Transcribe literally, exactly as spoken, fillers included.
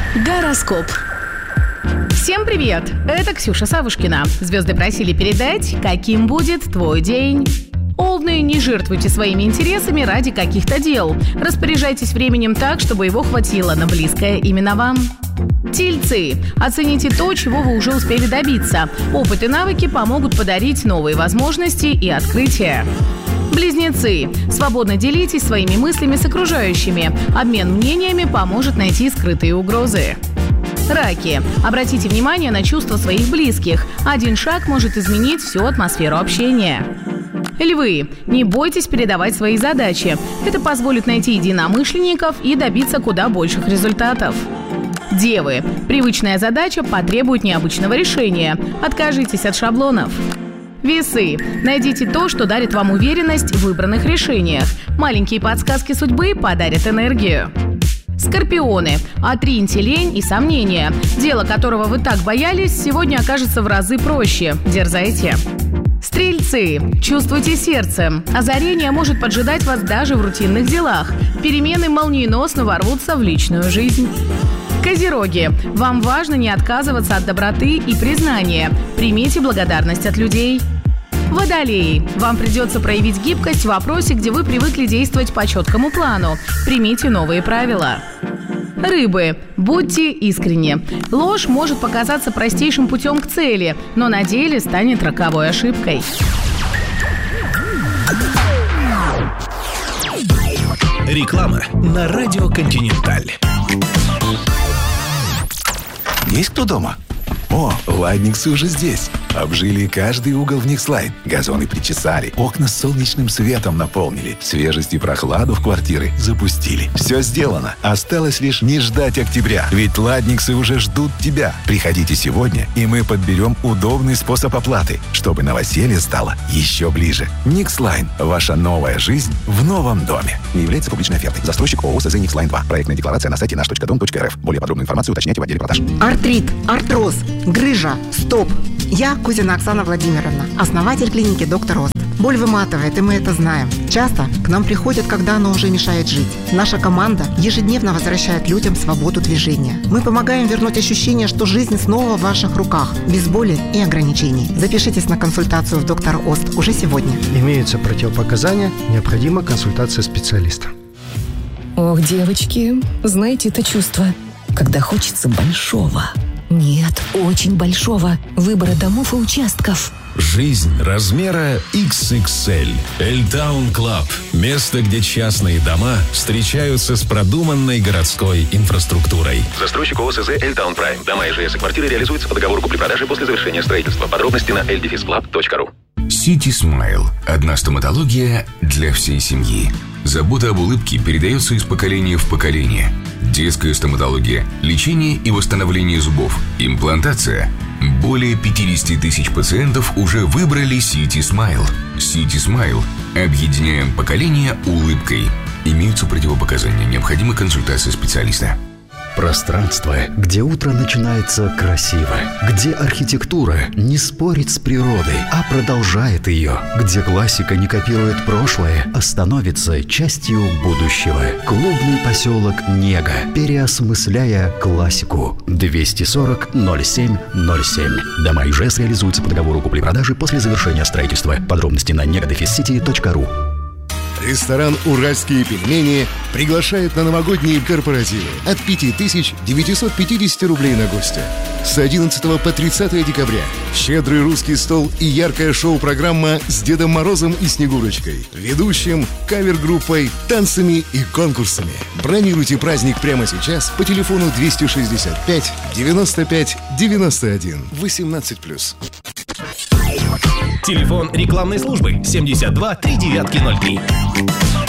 Гороскоп. Всем привет! Это Ксюша Савушкина. Звезды просили передать, каким будет твой день. Овны, не жертвуйте своими интересами ради каких-то дел. Распоряжайтесь временем так, чтобы его хватило на близкое именно вам. Тельцы. Оцените то, чего вы уже успели добиться. Опыт и навыки помогут подарить новые возможности и открытия. Близнецы. Свободно делитесь своими мыслями с окружающими. Обмен мнениями поможет найти скрытые угрозы. Раки. Обратите внимание на чувства своих близких. Один шаг может изменить всю атмосферу общения. Львы. Не бойтесь передавать свои задачи. Это позволит найти единомышленников и добиться куда больших результатов. Девы. Привычная задача потребует необычного решения. Откажитесь от шаблонов. Весы. Найдите то, что дарит вам уверенность в выбранных решениях. Маленькие подсказки судьбы подарят энергию. Скорпионы. Отриньте лень и сомнения. Дело, которого вы так боялись, сегодня окажется в разы проще. Дерзайте. Стрельцы. Чувствуйте сердцем. Озарение может поджидать вас даже в рутинных делах. Перемены молниеносно ворвутся в личную жизнь. Козероги. Вам важно не отказываться от доброты и признания. Примите благодарность от людей. Водолеи. Вам придется проявить гибкость в вопросе, где вы привыкли действовать по четкому плану. Примите новые правила. Рыбы. Будьте искренни. Ложь может показаться простейшим путем к цели, но на деле станет роковой ошибкой. Реклама на радио «Континенталь». Есть кто дома? О, ладниксы уже здесь. Обжили каждый угол в Никслайн. Газоны причесали, окна солнечным светом наполнили, свежесть и прохладу в квартиры запустили. Все сделано. Осталось лишь не ждать октября. Ведь ладниксы уже ждут тебя. Приходите сегодня, и мы подберем удобный способ оплаты, чтобы новоселье стало еще ближе. Никслайн. Ваша новая жизнь в новом доме. Не является публичной офертой. Застройщик ООО СЗ Никслайн два. Проектная декларация на сайте наш точка дом точка эр эф. Более подробную информацию уточняйте в отделе продаж. Артрит, артроз, грыжа, стоп. Я Кузина Оксана Владимировна, основатель клиники «Доктор Ост». Боль выматывает, и мы это знаем. Часто к нам приходят, когда она уже мешает жить. Наша команда ежедневно возвращает людям свободу движения. Мы помогаем вернуть ощущение, что жизнь снова в ваших руках, без боли и ограничений. Запишитесь на консультацию в «Доктор Ост» уже сегодня. Имеются противопоказания, необходима консультация специалиста. Ох, девочки, знаете это чувство, когда хочется большого. Нет, очень большого выбора домов и участков. Жизнь размера икс икс эль. Эльтаун Клаб. Место, где частные дома встречаются с продуманной городской инфраструктурой. Застройщик ООО СЗ Эльтаун Прайм. Дома и ЖС и квартиры реализуются по договору купли-продажи после завершения строительства. Подробности на эль дефис клаб точка ру. City Smile. Одна стоматология для всей семьи. Забота об улыбке передается из поколения в поколение. Детская стоматология, лечение и восстановление зубов, имплантация. Более пятьдесят тысяч пациентов уже выбрали City Smile. City Smile. Объединяем поколения улыбкой. Имеются противопоказания. Необходима консультация специалиста. Пространство, где утро начинается красиво, где архитектура не спорит с природой, а продолжает ее, где классика не копирует прошлое, а становится частью будущего. Клубный поселок Нега, переосмысляя классику. двести сорок ноль семь ноль семь. Дома и ЖЭС реализуются по договору купли-продажи после завершения строительства. Подробности на нега дефис сити точка ру. Ресторан «Уральские пельмени» приглашает на новогодние корпоративы от пять тысяч девятьсот пятьдесят рублей на гостя. С одиннадцатого по тридцатое декабря щедрый русский стол и яркая шоу-программа с Дедом Морозом и Снегурочкой, ведущим, кавер-группой, танцами и конкурсами. Бронируйте праздник прямо сейчас по телефону двести шестьдесят пять девяносто пять девяносто один. восемнадцать плюс. Телефон рекламной службы семьдесят два три девятки ноль три.